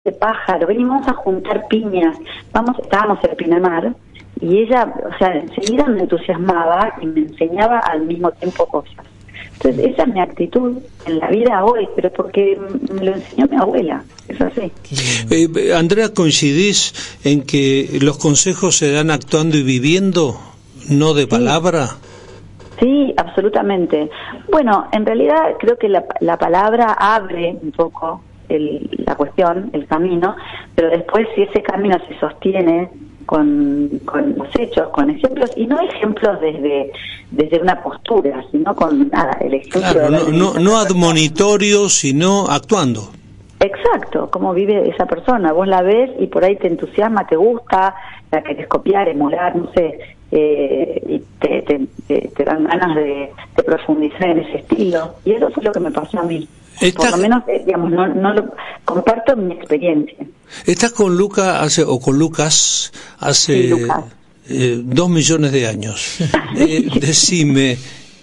de pájaro, venimos a juntar piñas, estábamos en Pinamar, y ella, o sea, enseguida me entusiasmaba y me enseñaba al mismo tiempo cosas. Entonces esa es mi actitud en la vida hoy, pero porque me lo enseñó mi abuela, es así. Andrea, ¿coincidís en que los consejos se dan actuando y viviendo, no de palabra? Sí, absolutamente. Bueno, en realidad creo que la palabra abre un poco la cuestión, el camino, pero después si ese camino se sostiene con los hechos, con ejemplos, y no ejemplos desde una postura, sino con nada, el ejemplo. Claro, no admonitorio, sino actuando. Exacto, cómo vive esa persona, vos la ves y por ahí te entusiasma, te gusta, la querés copiar, emular, no sé, y te dan ganas de profundizar en ese estilo, y eso es lo que me pasó a mí. Por lo menos, digamos, no lo comparto mi experiencia. Estás con Lucas hace sí, Lucas. 2 millones de años. Decime,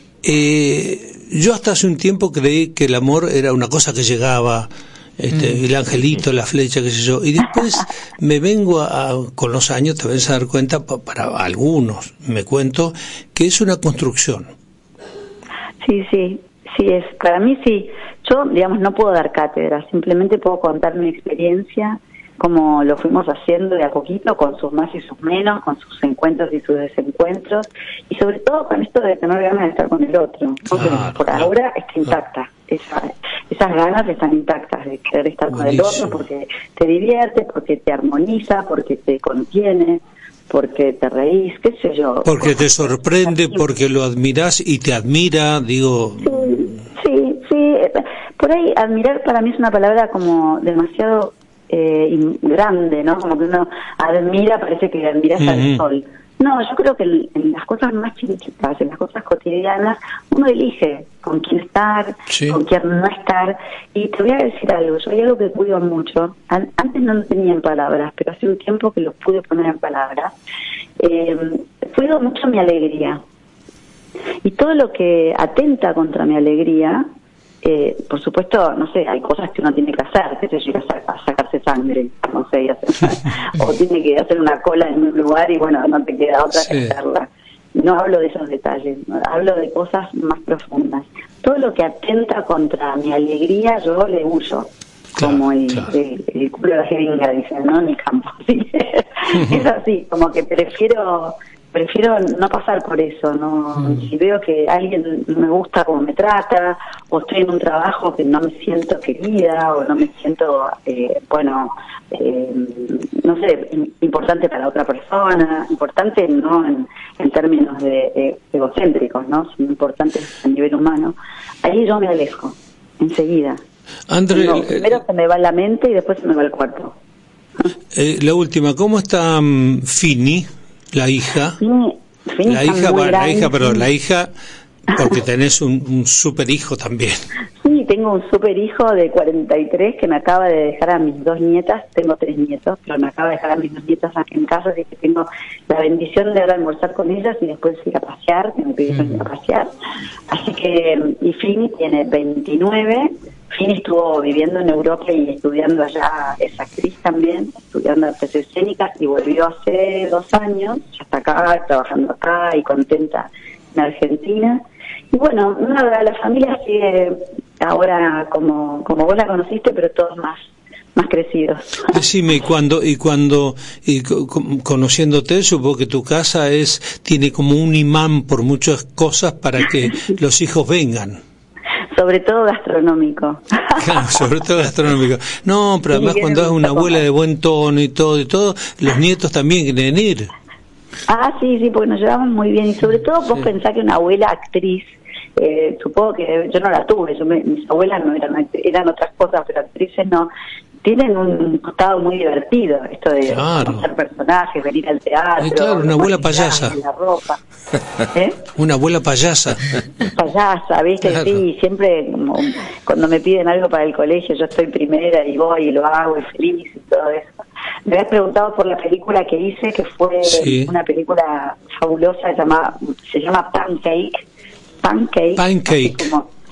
yo hasta hace un tiempo creí que el amor era una cosa que llegaba, el angelito, la flecha, qué sé yo, y después me vengo con los años, te vas a dar cuenta, para algunos me cuento, que es una construcción. Sí, es, para mí sí. Yo, digamos, no puedo dar cátedra, simplemente puedo contar mi experiencia, como lo fuimos haciendo de a poquito, con sus más y sus menos, con sus encuentros y sus desencuentros, y sobre todo con esto de tener ganas de estar con el otro, porque por ahora está intacta, esas ganas están intactas de querer estar con el otro, porque te divierte, porque te armoniza, porque te contiene, porque te reís, qué sé yo. Porque te sorprende, porque lo admirás y te admira, digo... Sí, por ahí admirar para mí es una palabra como demasiado grande, ¿no? Como que uno admira, parece que admiras al sol. No, yo creo que en las cosas más chiquitas, en las cosas cotidianas, uno elige con quién estar, con quién no estar. Y te voy a decir algo, yo hay algo que cuido mucho. Antes no lo tenía en palabras, pero hace un tiempo que lo pude poner en palabras. Cuido mucho mi alegría. Y todo lo que atenta contra mi alegría, por supuesto, no sé, hay cosas que uno tiene que hacer, que se llega a sacarse sangre, no sé, o tiene que hacer una cola en un lugar y bueno, no te queda otra que hacerla. No hablo de esos detalles, no, hablo de cosas más profundas. Todo lo que atenta contra mi alegría, yo le huyo, como el culo de la jeringa, dicen, ¿no? En mi campo. Es así, como que prefiero no pasar por eso, no. Si veo que alguien no me gusta cómo me trata, o estoy en un trabajo que no me siento querida, o no me siento, no sé, importante para otra persona, importante no en términos de egocéntricos, ¿no? Sino importante a nivel humano, ahí yo me alejo, enseguida. André, primero se me va la mente y después se me va el cuerpo. La última, ¿cómo está Fini? La hija, la hija, porque tenés un super hijo también. Sí, tengo un super hijo de 43 que me acaba de dejar a mis 2 nietas, tengo 3 nietos, pero me acaba de dejar a mis 2 nietas aquí en casa, así que tengo la bendición de ahora almorzar con ellas y después ir a pasear, que me pidieron ir a pasear. Así que, y Fini tiene 29, Fini estuvo viviendo en Europa y estudiando allá, es actriz también, estudiando artes escénicas y volvió hace 2 años, ya está acá, trabajando acá y contenta en Argentina. Y bueno, nada, la familia sigue ahora como vos la conociste, pero todos más crecidos. Decime, conociéndote, supongo que tu casa tiene como un imán por muchas cosas para que los hijos vengan. Sobre todo gastronómico. Claro, sobre todo gastronómico. No, pero además cuando es una abuela de buen tono y todo, los nietos también quieren ir. Sí, porque nos llevamos muy bien. Y sobre todo vos pensás que una abuela actriz, supongo que yo no la tuve, mis abuelas no eran otras cosas, pero actrices no. Tienen un costado muy divertido, esto de conocer personajes, venir al teatro. Claro, una abuela payasa. La ropa. Una abuela payasa. Payasa, ¿viste? Claro. Sí, siempre cuando me piden algo para el colegio, yo estoy primera y voy y lo hago y feliz y todo eso. Me habías preguntado por la película que hice, que fue una película fabulosa, se llama Pancake.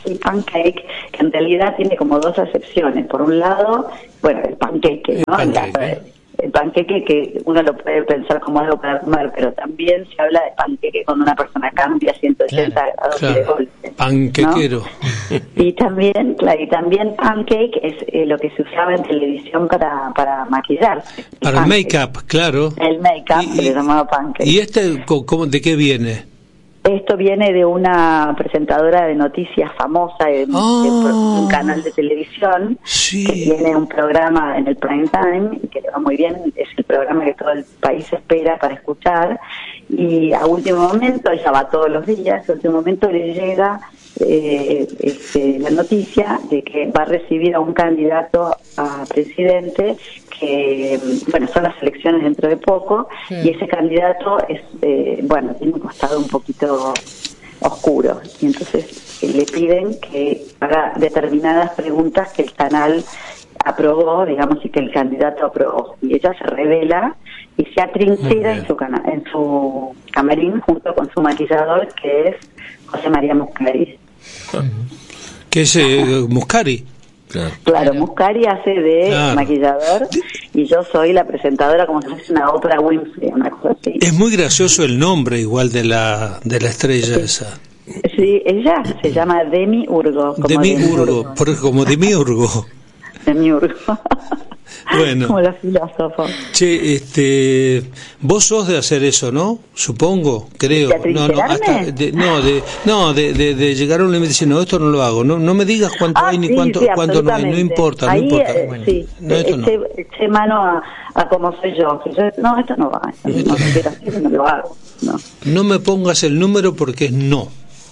sí, pancake, que en realidad tiene como dos acepciones. Por un lado, bueno, el panqueque, ¿no? El panqueque que uno lo puede pensar como algo para comer, pero también se habla de panqueque cuando una persona cambia 180 grados de golpe. Panquequero. ¿No? Y también pancake es lo que se usaba en televisión para maquillarse. Para el make-up, claro. El make-up se le llamaba pancake. ¿Y de qué viene? Esto viene de una presentadora de noticias famosa de un canal de televisión, que tiene un programa en el prime time, que le va muy bien, es el programa que todo el país espera para escuchar, y a último momento, ella va todos los días, a último momento le llega la noticia de que va a recibir a un candidato a presidente que, bueno, son las elecciones dentro de poco, y ese candidato es, tiene un costado un poquito oscuro, y entonces le piden que haga determinadas preguntas que el canal aprobó, digamos, y que el candidato aprobó, y ella se revela y se atrinchera en su camarín junto con su maquillador, que es José María Muscari. ¿Qué es Muscari? Claro, Muscari hace de maquillador y yo soy la presentadora, como si fuese una Oprah Winfrey, una cosa así. Es muy gracioso el nombre igual de la estrella esa. Sí, ella se llama Demi Urgo. Como Demiurgo. Demiurgo. Bueno. Como los filósofos. Che, vos sos de hacer eso, ¿no? Supongo, creo. ¿De de llegar a un límite y decir, no, esto no lo hago. No me digas cuánto hay ni cuánto no hay. No importa, ahí, no importa. Bueno, sí, eché mano a cómo soy yo. No, esto no va. No quiero hacer, no lo hago. No me pongas el número porque es no.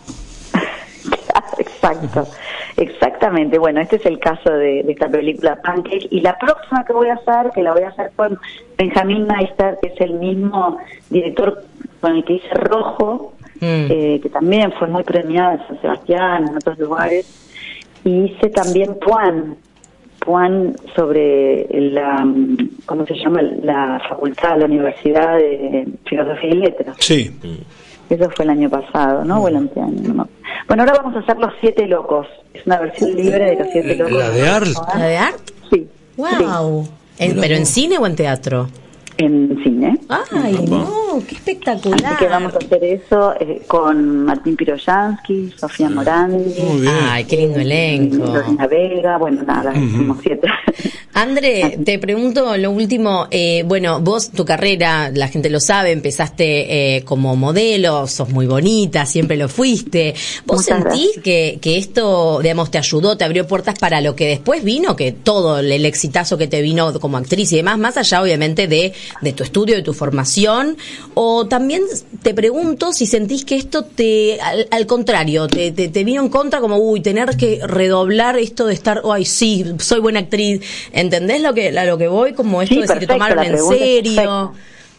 Exacto. Exactamente, bueno, este es el caso de esta película Pancake, y la próxima que voy a hacer, con Benjamín Meister, que es el mismo director con el que hice Rojo, que también fue muy premiada en San Sebastián, en otros lugares, y hice también Puan sobre ¿cómo se llama? La facultad, la Universidad de Filosofía y Letras. Sí. Eso fue el año pasado, ¿no? O el anteaño, ¿no? Bueno, ahora vamos a hacer Los Siete Locos. Es una versión libre de Los Siete Locos. ¿La de Art? ¿La de Art? Sí. ¡Wow! Sí. ¿Pero en cine o en teatro? En cine. ¡Ay, no! ¡Qué espectacular! Así que vamos a hacer eso con Martín Piroyansky, Sofía Morandi. Muy bien. ¡Ay, qué lindo elenco! Lorena Vega, bueno, nada, como 7. André, te pregunto lo último, bueno, vos, tu carrera, la gente lo sabe, empezaste como modelo, sos muy bonita, siempre lo fuiste. ¿Vos sentís que esto, digamos, te ayudó, te abrió puertas para lo que después vino, que todo el exitazo que te vino como actriz y demás, más allá obviamente de tu estudio, de tu formación? O también te pregunto si sentís que esto al contrario, te vino en contra, como, tener que redoblar esto de estar, ay, sí, soy buena actriz. ¿Entendés lo que voy? Como esto de si te tomaron en serio.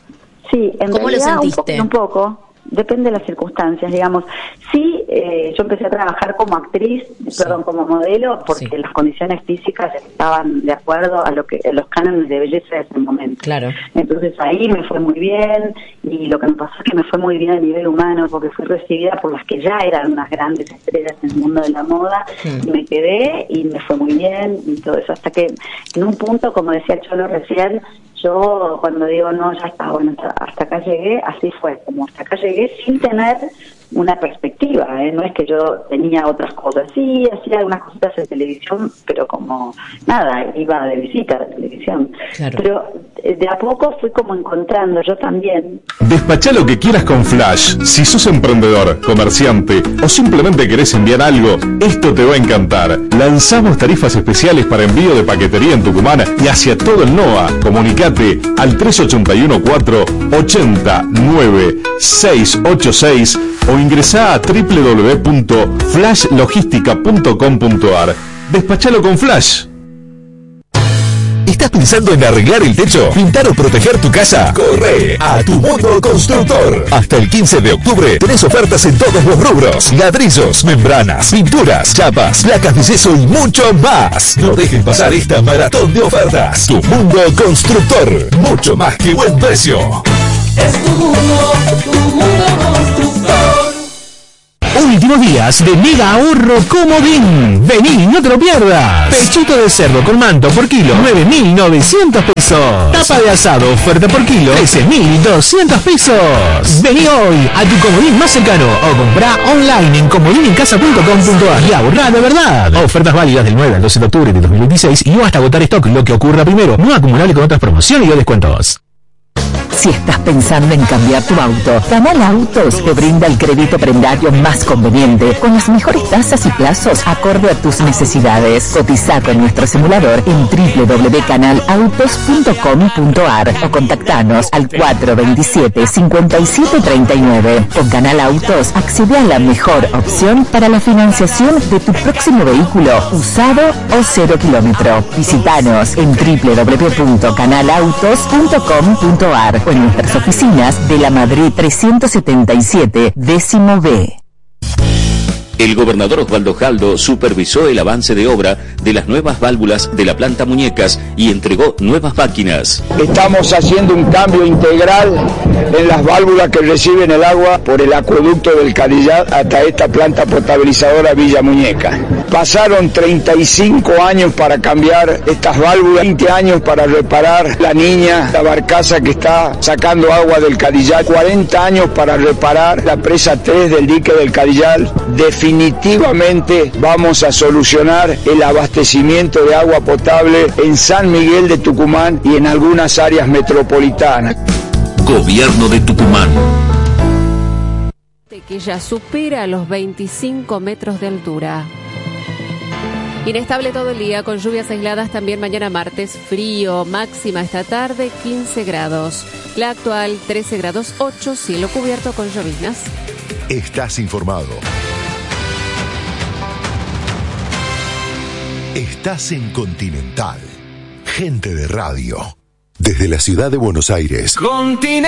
Sí, en ¿Cómo realidad, lo sentiste? Un poco. Depende de las circunstancias, digamos. Sí, yo empecé a trabajar como actriz, como modelo, porque las condiciones físicas estaban de acuerdo a los cánones de belleza de ese momento. Claro. Entonces ahí me fue muy bien, y lo que me pasó es que me fue muy bien a nivel humano, porque fui recibida por las que ya eran unas grandes estrellas en el mundo de la moda, y me quedé y me fue muy bien, y todo eso, hasta que en un punto, como decía Cholo recién, yo cuando digo no, ya está, bueno, hasta acá llegué, así fue, como hasta acá llegué sin tener una perspectiva, no es que yo tenía otras cosas, sí, hacía algunas cositas en televisión, pero como nada, iba de visita a la televisión, claro. Pero de a poco fui como encontrando yo también. Despachá lo que quieras con Flash. Si sos emprendedor, comerciante o simplemente querés enviar algo, esto te va a encantar. Lanzamos tarifas especiales para envío de paquetería en Tucumán y hacia todo el NOA. Comunicate al 381-480-9686 o ingresá a www.flashlogistica.com.ar. Despachalo con Flash. ¿Estás pensando en arreglar el techo, pintar o proteger tu casa? ¡Corre a Tu Mundo Constructor! Hasta el 15 de octubre tenés ofertas en todos los rubros: ladrillos, membranas, pinturas, chapas, placas de yeso y mucho más. No dejes pasar esta maratón de ofertas. Tu Mundo Constructor, mucho más que buen precio. Es tu mundo constructor. Últimos días de mega ahorro Comodín. Vení, no te lo pierdas. Pechito de cerdo con manto por kilo, 9.900 pesos. Tapa de asado, oferta por kilo, 13.200 pesos. Vení hoy a tu Comodín más cercano o comprá online en comodinencasa.com.ar y ahorrá de verdad. Ofertas válidas del 9 al 12 de octubre de 2026 y o hasta agotar stock, lo que ocurra primero, no acumulable con otras promociones y o descuentos. Si estás pensando en cambiar tu auto, Canal Autos te brinda el crédito prendario más conveniente, con las mejores tasas y plazos acorde a tus necesidades. Cotiza con nuestro simulador en www.canalautos.com.ar o contactanos al 427-5739. Con Canal Autos accede a la mejor opción para la financiación de tu próximo vehículo, usado o 0 kilómetro. Visítanos en www.canalautos.com.ar o en nuestras oficinas de la Madrid 377, décimo B. El gobernador Osvaldo Jaldo supervisó el avance de obra de las nuevas válvulas de la planta Muñecas y entregó nuevas máquinas. Estamos haciendo un cambio integral en las válvulas que reciben el agua por el acueducto del Cadillal hasta esta planta potabilizadora Villa Muñeca. Pasaron 35 años para cambiar estas válvulas, 20 años para reparar la niña, la barcaza que está sacando agua del Cadillal, 40 años para reparar la presa 3 del dique del Cadillal. Definitivamente vamos a solucionar el abastecimiento de agua potable en San Miguel de Tucumán y en algunas áreas metropolitanas. Gobierno de Tucumán. Que ya supera los 25 metros de altura. Inestable todo el día, con lluvias aisladas también mañana martes, frío, máxima esta tarde 15 grados. La actual 13 grados 8, cielo cubierto con lloviznas. Estás informado. Estás en Continental. Gente de radio. Desde la ciudad de Buenos Aires.